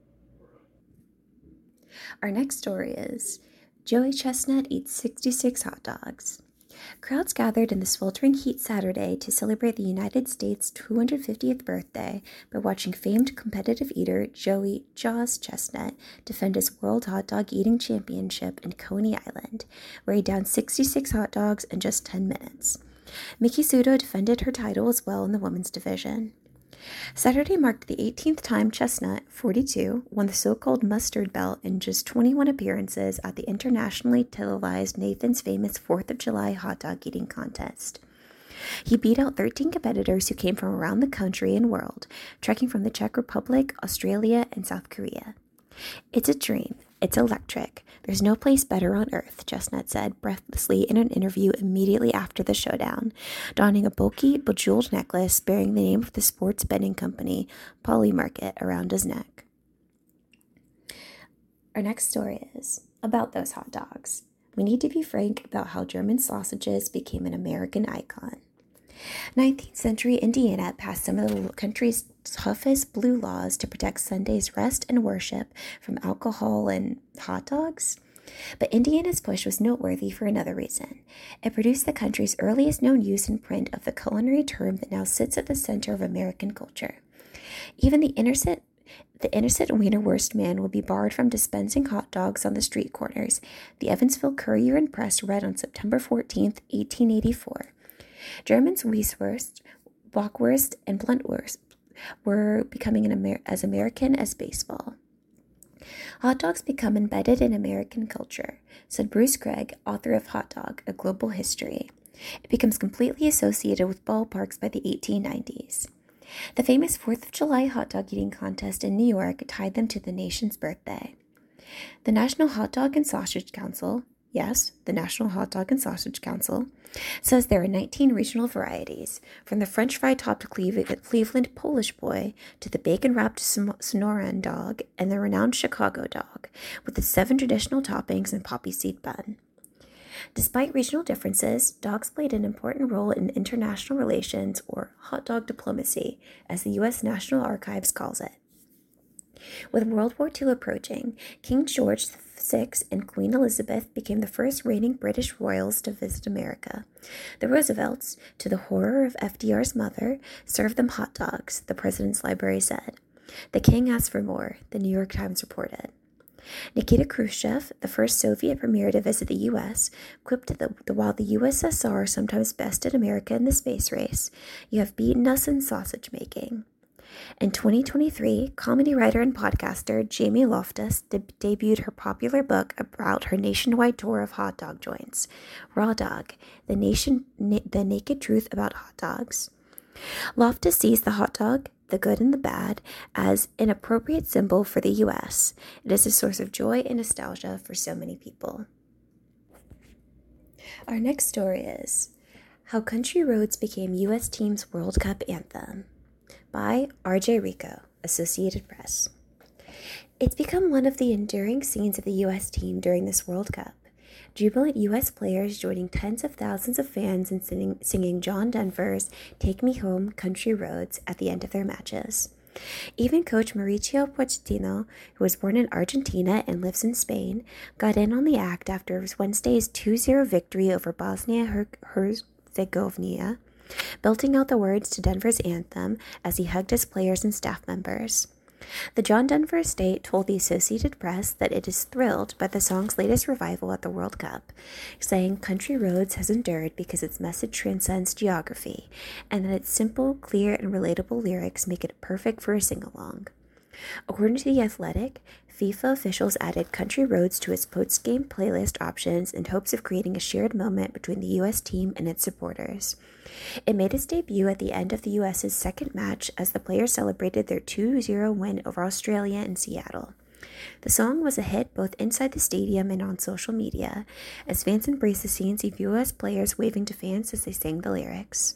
Our next story is Joey Chestnut eats sixty-six hot dogs. Crowds gathered in the sweltering heat Saturday to celebrate the United States' two hundred fiftieth birthday by watching famed competitive eater Joey Jaws Chestnut defend his World Hot Dog Eating Championship in Coney Island, where he downed sixty-six hot dogs in just ten minutes. Miki Sudo defended her title as well in the women's division. Saturday marked the eighteenth time Chestnut, forty-two, won the so-called mustard belt in just twenty-one appearances at the internationally televised Nathan's Famous fourth of July hot dog eating contest. He beat out thirteen competitors who came from around the country and world, trekking from the Czech Republic, Australia, and South Korea. It's a dream. It's electric. There's no place better on earth, Chestnut said breathlessly in an interview immediately after the showdown, donning a bulky, bejeweled necklace bearing the name of the sports betting company, Polymarket, around his neck. Our next story is about those hot dogs. We need to be frank about how German sausages became an American icon. nineteenth century Indiana passed some of the country's toughest blue laws to protect Sunday's rest and worship from alcohol and hot dogs. But Indiana's push was noteworthy for another reason. It produced the country's earliest known use in print of the culinary term that now sits at the center of American culture. Even the innocent The innocent Wienerwurst man will be barred from dispensing hot dogs on the street corners, the Evansville Courier and Press read on September fourteenth, eighteen eighty-four. Germans Weisswurst, Bockwurst, and Blutwurst, were becoming an Amer- as American as baseball. Hot dogs become embedded in American culture, said Bruce Craig, author of Hot Dog, A Global History. It becomes completely associated with ballparks by the eighteen nineties. The famous fourth of July hot dog eating contest in New York tied them to the nation's birthday. The National Hot Dog and Sausage Council, yes, the National Hot Dog and Sausage Council, says there are nineteen regional varieties, from the French fry topped Cleveland Polish boy to the bacon wrapped Sonoran dog and the renowned Chicago dog, with its seven traditional toppings and poppy seed bun. Despite regional differences, dogs played an important role in international relations, or hot dog diplomacy, as the U S National Archives calls it. With World War Two approaching, King George the Sixth and Queen Elizabeth became the first reigning British royals to visit America. The Roosevelts, to the horror of F D R's mother, served them hot dogs, the president's library said. The king asked for more, the New York Times reported. Nikita Khrushchev, the first Soviet premier to visit the U S, quipped that the, while the U S S R sometimes bested America in the space race, you have beaten us in sausage making. In twenty twenty-three, comedy writer and podcaster Jamie Loftus de- debuted her popular book about her nationwide tour of hot dog joints, Raw Dog, the, nation, na- the Naked Truth About Hot Dogs. Loftus sees the hot dog, the good and the bad, as an appropriate symbol for the U S. It is a source of joy and nostalgia for so many people. Our next story is How Country Roads Became U S Team's World Cup Anthem by R J Rico, Associated Press. It's become one of the enduring scenes of the U S team during this World Cup. Jubilant U S players joining tens of thousands of fans in singing, singing John Denver's Take Me Home, Country Roads at the end of their matches. Even coach Mauricio Pochettino, who was born in Argentina and lives in Spain, got in on the act after Wednesday's two zero victory over Bosnia-Herzegovina, belting out the words to Denver's anthem as he hugged his players and staff members. The John Denver estate told the Associated Press that it is thrilled by the song's latest revival at the World Cup, saying Country Roads has endured because its message transcends geography, and that its simple, clear, and relatable lyrics make it perfect for a sing-along. According to The Athletic, FIFA officials added Country Roads to its post-game playlist options in hopes of creating a shared moment between the U S team and its supporters. It made its debut at the end of the U S's second match as the players celebrated their two zero win over Australia in Seattle. The song was a hit both inside the stadium and on social media, as fans embraced the scenes of U S players waving to fans as they sang the lyrics.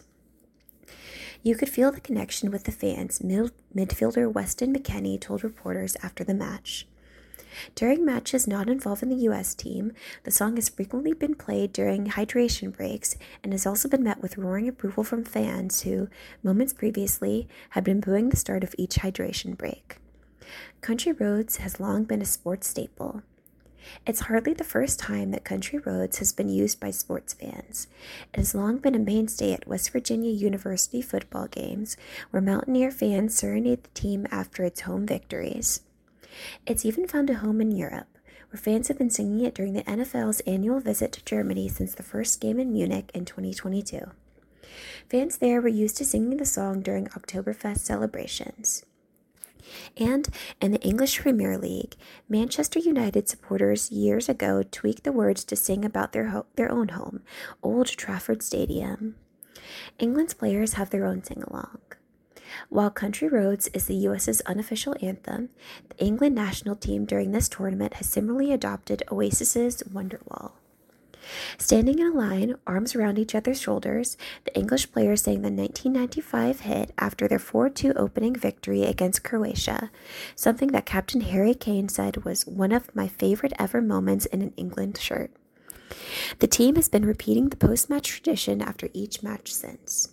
You could feel the connection with the fans, mid- midfielder Weston McKennie told reporters after the match. During matches not involving the U S team, the song has frequently been played during hydration breaks and has also been met with roaring approval from fans who, moments previously, had been booing the start of each hydration break. Country Roads has long been a sports staple. It's hardly the first time that Country Roads has been used by sports fans. It has long been a mainstay at West Virginia University football games, where Mountaineer fans serenade the team after its home victories. It's even found a home in Europe, where fans have been singing it during the N F L's annual visit to Germany since the first game in Munich in twenty twenty-two. Fans there were used to singing the song during Oktoberfest celebrations. And in the English Premier League, Manchester United supporters years ago tweaked the words to sing about their ho- their own home, Old Trafford Stadium. England's players have their own sing-along. While Country Roads is the U S's unofficial anthem, the England national team during this tournament has similarly adopted Oasis's Wonderwall. Standing in a line, arms around each other's shoulders, the English players sang the nineteen ninety-five hit after their four two opening victory against Croatia, something that Captain Harry Kane said was one of my favorite ever moments in an England shirt. The team has been repeating the post-match tradition after each match since.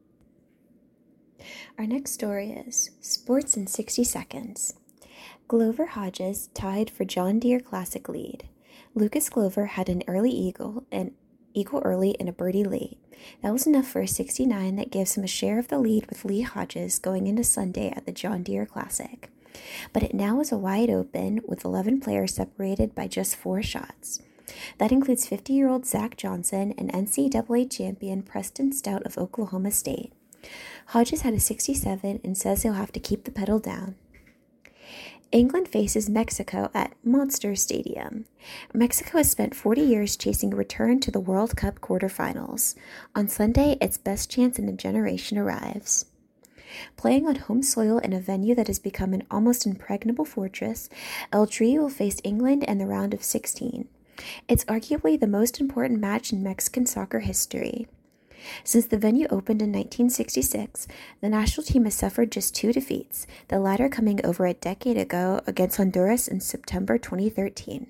Our next story is Sports in sixty seconds. Glover Hodges tied for John Deere Classic lead. Lucas Glover had an early eagle, an eagle early and a birdie late. That was enough for a sixty-nine that gives him a share of the lead with Lee Hodges going into Sunday at the John Deere Classic. But it now is a wide open with eleven players separated by just four shots. That includes fifty-year-old Zach Johnson and N C double A champion Preston Stout of Oklahoma State. Hodges had a sixty-seven and says he'll have to keep the pedal down. England faces Mexico at Monster Stadium. Mexico has spent forty years chasing a return to the World Cup quarterfinals. On Sunday, its best chance in a generation arrives. Playing on home soil in a venue that has become an almost impregnable fortress, El Tri will face England in the round of sixteen. It's arguably the most important match in Mexican soccer history. Since the venue opened in nineteen sixty-six, the national team has suffered just two defeats, the latter coming over a decade ago against Honduras in September twenty thirteen.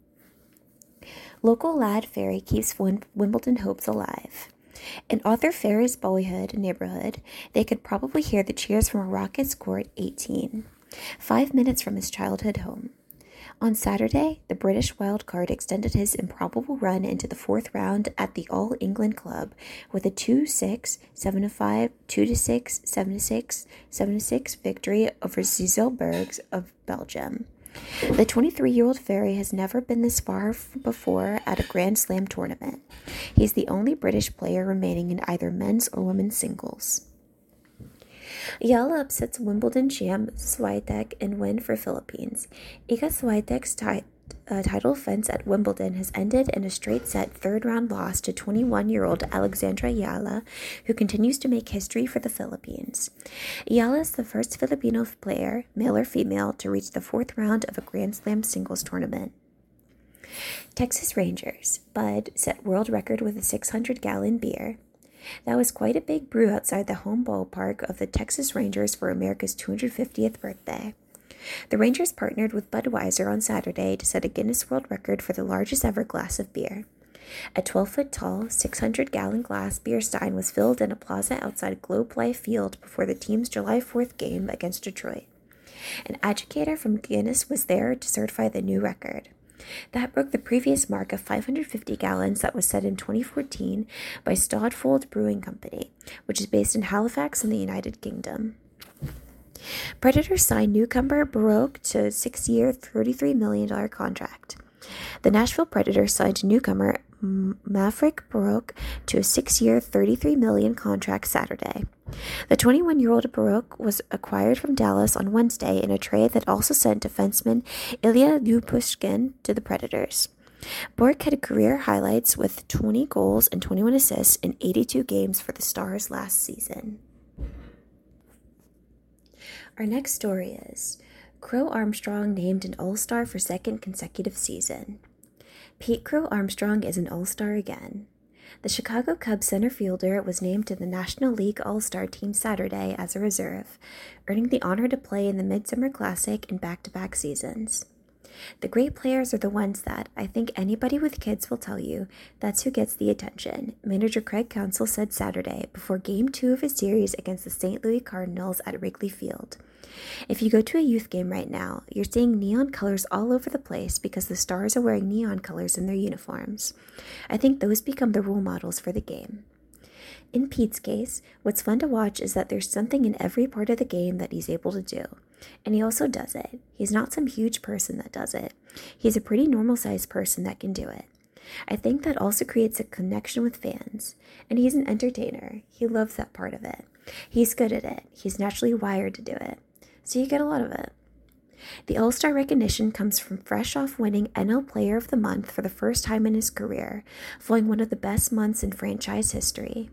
Local lad Ferry keeps Wim- Wimbledon hopes alive. In Arthur Ferry's boyhood neighborhood, they could probably hear the cheers from a Rockets Court eighteen, five minutes from his childhood home. On Saturday, the British wildcard extended his improbable run into the fourth round at the All-England Club with a two six, seven five, two six, seven six, seven six victory over Zieselbergs of Belgium. The twenty-three-year-old Ferry has never been this far before at a Grand Slam tournament. He's the only British player remaining in either men's or women's singles. Ayala upsets Wimbledon champ Swiatek in win for Philippines. Iga Swiatek's ti- uh, title defense at Wimbledon has ended in a straight-set third-round loss to twenty-one-year-old Alexandra Ayala, who continues to make history for the Philippines. Ayala is the first Filipino player, male or female, to reach the fourth round of a Grand Slam singles tournament. Texas Rangers. Bud set world record with a six hundred gallon beer. That was quite a big brew outside the home ballpark of the Texas Rangers for America's two hundred fiftieth birthday. The Rangers partnered with Budweiser on Saturday to set a Guinness World Record for the largest ever glass of beer. A twelve-foot-tall, six hundred gallon glass beer stein was filled in a plaza outside Globe Life Field before the team's July fourth game against Detroit. An educator from Guinness was there to certify the new record. That broke the previous mark of five hundred fifty gallons that was set in twenty fourteen by Stodfold Brewing Company, which is based in Halifax in the United Kingdom. Predator signed newcomer Baroque to a six-year, thirty-three million dollars contract. The Nashville Predators signed newcomer Maverick Baroque to a six-year, thirty-three million dollars contract Saturday. The twenty-one-year-old Baroque was acquired from Dallas on Wednesday in a trade that also sent defenseman Ilya Lupushkin to the Predators. Baroque had career highlights with twenty goals and twenty-one assists in eighty-two games for the Stars last season. Our next story is Crow Armstrong named an All-Star for second consecutive season. Pete Crow Armstrong is an All-Star again. The Chicago Cubs center fielder was named to the National League All-Star team Saturday as a reserve, earning the honor to play in the Midsummer Classic in back-to-back seasons. The great players are the ones that, I think anybody with kids will tell you, that's who gets the attention, manager Craig Counsell said Saturday before Game two of his series against the Saint Louis Cardinals at Wrigley Field. If you go to a youth game right now, you're seeing neon colors all over the place because the Stars are wearing neon colors in their uniforms. I think those become the role models for the game. In Pete's case, what's fun to watch is that there's something in every part of the game that he's able to do. And he also does it. He's not some huge person that does it. He's a pretty normal-sized person that can do it. I think that also creates a connection with fans. And he's an entertainer. He loves that part of it. He's good at it. He's naturally wired to do it. So you get a lot of it. The All-Star recognition comes from fresh off winning N L Player of the Month for the first time in his career, following one of the best months in franchise history.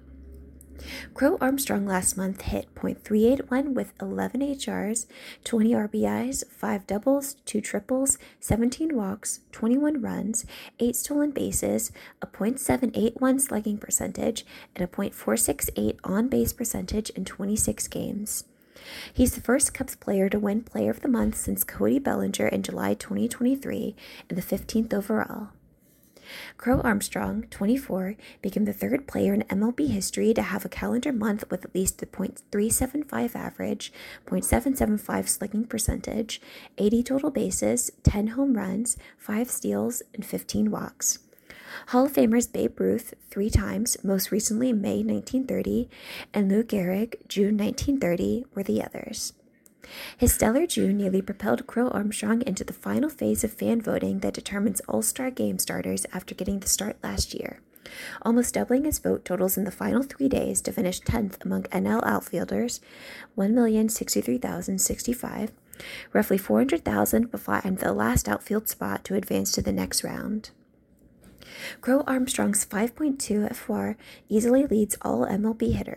Crow Armstrong last month hit point three eight one with eleven H Rs, twenty R B Is, five doubles, two triples, seventeen walks, twenty-one runs, eight stolen bases, a point seven eight one slugging percentage, and a point four six eight on-base percentage in twenty-six games. He's the first Cubs player to win Player of the Month since Cody Bellinger in July twenty twenty-three and the fifteenth overall. Crow Armstrong, twenty-four, became the third player in M L B history to have a calendar month with at least a point three seven five average, point seven seven five slugging percentage, eighty total bases, ten home runs, five steals, and fifteen walks. Hall of Famers Babe Ruth, three times, most recently May nineteen thirty, and Lou Gehrig, June nineteen thirty, were the others. His stellar June nearly propelled Crow Armstrong into the final phase of fan voting that determines All-Star game starters after getting the start last year. almost doubling his vote totals in the final three days to finish tenth among N L outfielders, one million sixty-three thousand sixty-five, roughly four hundred thousand behind the last outfield spot to advance to the next round. Crow Armstrong's five point two F W A R easily leads all M L B hitters.